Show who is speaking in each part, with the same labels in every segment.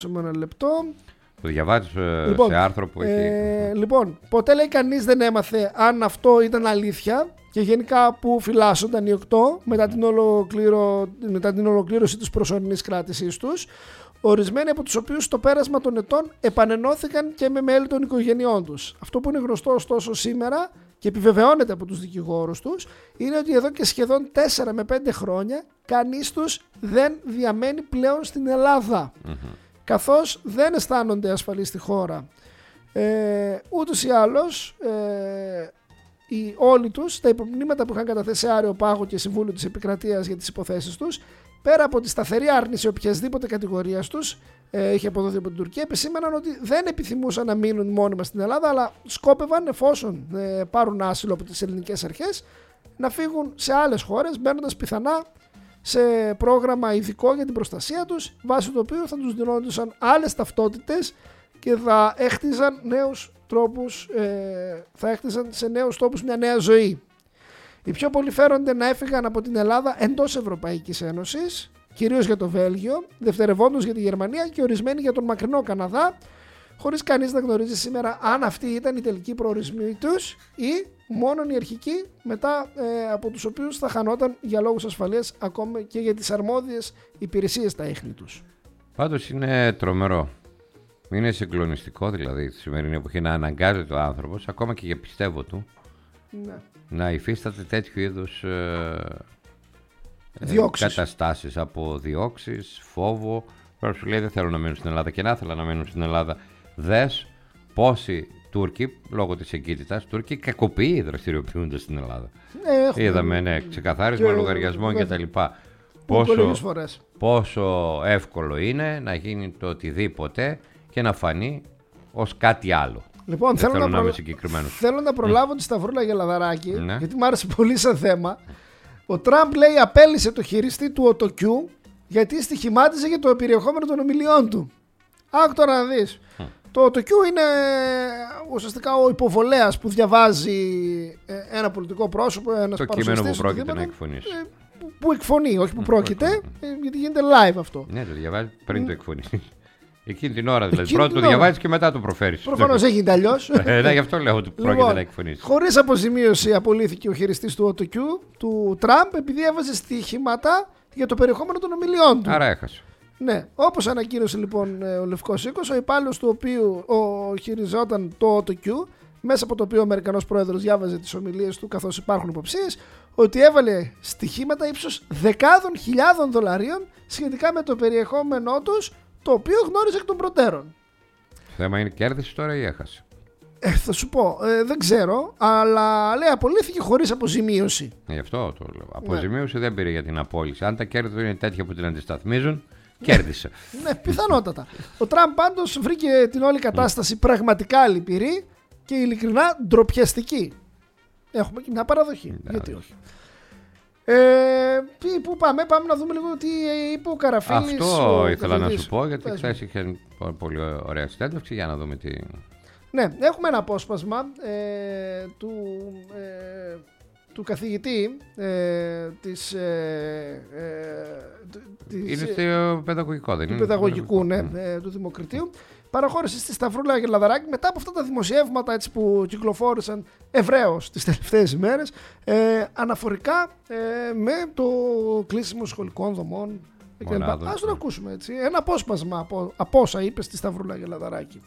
Speaker 1: με ένα λεπτό.
Speaker 2: Το διαβάζεις σε άρθρο που έχει.
Speaker 1: Λοιπόν, ποτέ λέει κανείς δεν έμαθε αν αυτό ήταν αλήθεια και γενικά που φυλάσσονταν οι 8 μετά την ολοκλήρωση της προσωρινής κράτησής τους. Ορισμένοι από τους οποίους στο πέρασμα των ετών επανενώθηκαν και με μέλη των οικογενειών τους. Αυτό που είναι γνωστό ωστόσο σήμερα και επιβεβαιώνεται από τους δικηγόρους τους είναι ότι εδώ και σχεδόν 4 με 5 χρόνια κανείς τους δεν διαμένει πλέον στην Ελλάδα. Καθώς δεν αισθάνονται ασφαλείς στη χώρα. Ούτως ή άλλως όλοι τους τα υπομνήματα που είχαν καταθέσει Άριο Πάγο και Συμβούλιο της Επικρατείας για τις υποθέσεις τους, πέρα από τη σταθερή άρνηση οποιασδήποτε κατηγορίας τους είχε αποδοθεί από την Τουρκία, επισήμαναν ότι δεν επιθυμούσαν να μείνουν μόνιμα στην Ελλάδα, αλλά σκόπευαν, εφόσον πάρουν άσυλο από τις ελληνικές αρχές, να φύγουν σε άλλες χώρες, μπαίνοντας πιθανά σε πρόγραμμα ειδικό για την προστασία τους, βάσει του οποίου θα τους δινόντουσαν άλλες ταυτότητες και θα έχτιζαν νέους τρόπους, θα έχτιζαν σε νέους τόπους μια νέα ζωή. Οι πιο πολλοί φέρονται να έφυγαν από την Ελλάδα εντός Ευρωπαϊκής Ένωσης, κυρίως για το Βέλγιο, δευτερευόντως για τη Γερμανία και ορισμένοι για τον μακρινό Καναδά, χωρίς κανείς να γνωρίζει σήμερα αν αυτή ήταν η τελική προορισμοί τους ή μόνον η αρχική, μετά από τους οποίους θα χανόταν για λόγους ασφαλείας ακόμα και για τις αρμόδιες υπηρεσίες τα ίχνη τους.
Speaker 2: Πάντως είναι τρομερό. Είναι συγκλονιστικό δηλαδή τη σημερινή εποχή να αναγκάζεται ο άνθρωπος, ακόμα και για πιστεύω του, να υφίσταται τέτοιου είδους καταστάσεις, από διώξεις, φόβο. Τώρα σου λέει δεν θέλω να μείνω στην Ελλάδα και να ήθελα να μείνω στην Ελλάδα. Δες πόσοι Τούρκοι, λόγω της εγκύτητας, Τούρκοι κακοποιοί δραστηριοποιούνται στην Ελλάδα. Είδαμε ξεκαθάρισμα λογαριασμών κτλ. Πόσο εύκολο είναι να γίνει το οτιδήποτε και να φανεί ως κάτι άλλο.
Speaker 1: Λοιπόν, θέλω να προλάβω τη Σταυρούλα Γελαδαράκη, γιατί μου άρεσε πολύ σαν θέμα. Ο Τραμπ λέει απέλυσε το χειριστή του ΟΤΟΚΙΟΥ γιατί στοιχημάτιζε για το περιεχόμενο των ομιλιών του. Άκου τώρα να δεις. Το ΟΤΟΚΙΟΥ είναι ουσιαστικά ο υποβολέας που διαβάζει ένα πολιτικό πρόσωπο, ένας
Speaker 2: το κείμενο που πρόκειται να εκφωνήσει.
Speaker 1: Που εκφωνεί, όχι που πρόκειται, γιατί γίνεται live αυτό.
Speaker 2: Ναι, το διαβάζει πριν το εκφωνήσει. Εκείνη την ώρα δηλαδή. Πρώτα το διαβάζει και μετά το προφέρει.
Speaker 1: Προφανώς έγινε αλλιώς.
Speaker 2: Ναι, γι' αυτό λέω ότι πρόκειται να εκφωνήσει.
Speaker 1: Χωρίς αποζημίωση απολύθηκε ο χειριστής του ΟΤΟΚΙΟΥ, του Τραμπ, επειδή έβαζε στοιχήματα για το περιεχόμενο των ομιλιών του.
Speaker 2: Άρα έχασε.
Speaker 1: Ναι, όπως ανακοίνωσε λοιπόν ο Λευκός Οίκος, ο υπάλληλος του οποίου χειριζόταν το ΟΤΟΚΙΟΥ, μέσα από το οποίο ο Αμερικανός πρόεδρος διάβαζε τις ομιλίες του, καθώς υπάρχουν υποψίες ότι έβαλε στοιχήματα ύψους δεκάδων χιλιάδων δολαρίων σχετικά με το περιεχόμενό τους, το οποίο γνώριζε εκ των προτέρων.
Speaker 2: Θέμα είναι κέρδισε τώρα ή έχασε?
Speaker 1: Θα σου πω, δεν ξέρω, αλλά λέει απολύθηκε χωρίς αποζημίωση.
Speaker 2: Γι' αυτό το λέω. Αποζημίωση δεν πήρε για την απόλυση. Αν τα κέρδη του είναι τέτοια που την αντισταθμίζουν, κέρδισε.
Speaker 1: Ναι, πιθανότατα. Ο Τραμπ πάντως βρήκε την όλη κατάσταση πραγματικά λυπηρή και ειλικρινά ντροπιαστική. Έχουμε και μια παραδοχή. Γιατί όχι. Πού πάμε να δούμε λίγο τι είπε ο Καραφίλης.
Speaker 2: Αυτό ήθελα να σου πω, γιατί χθες είχε πολύ ωραία συνέντευξη, για να δούμε τι.
Speaker 1: Ναι, έχουμε ένα απόσπασμα του καθηγητή
Speaker 2: είναι στο παιδαγωγικό, δεν είναι?
Speaker 1: Του παιδαγωγικού, ναι, του Δημοκρατίου. Παραχώρησε στη Σταυρούλα Γελαδαράκη μετά από αυτά τα δημοσιεύματα έτσι, που κυκλοφόρησαν ευρέως τις τελευταίες ημέρες, αναφορικά με το κλείσιμο σχολικών δομών. Ας το ακούσουμε έτσι. Ένα απόσπασμα από όσα είπε στη Σταυρούλα Γελαδαράκη.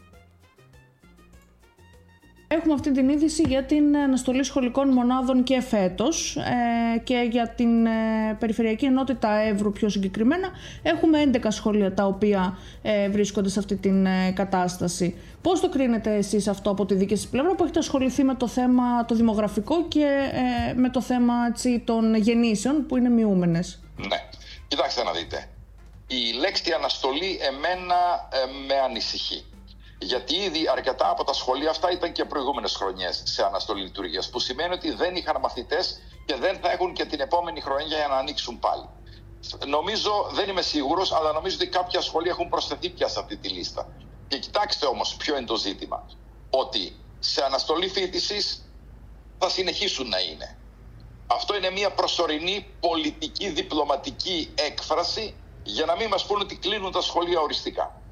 Speaker 3: Έχουμε αυτή την είδηση για την αναστολή σχολικών μονάδων και φέτος και για την Περιφερειακή Ενότητα Εύρου πιο συγκεκριμένα έχουμε 11 σχολεία τα οποία βρίσκονται σε αυτή την κατάσταση. Πώς το κρίνετε εσείς αυτό από τη δική σας πλευρά που έχετε ασχοληθεί με το θέμα το δημογραφικό και με το θέμα έτσι, των γεννήσεων που είναι μειούμενες?
Speaker 4: Ναι, κοιτάξτε να δείτε. Η λέξη αναστολή εμένα με ανησυχεί. Γιατί ήδη αρκετά από τα σχολεία αυτά ήταν και προηγούμενες χρονιές σε αναστολή λειτουργίας, που σημαίνει ότι δεν είχαν μαθητές και δεν θα έχουν και την επόμενη χρονιά για να ανοίξουν πάλι. Νομίζω, δεν είμαι σίγουρος, αλλά νομίζω ότι κάποια σχολεία έχουν προσθεθεί πια σε αυτή τη λίστα. Και κοιτάξτε όμως ποιο είναι το ζήτημα. Ότι σε αναστολή φοιτησης θα συνεχίσουν να είναι. Αυτό είναι μια προσωρινή πολιτική διπλωματική έκφραση για να μην μας πούνε ότι κλείνουν τα σχολεία οριστικά.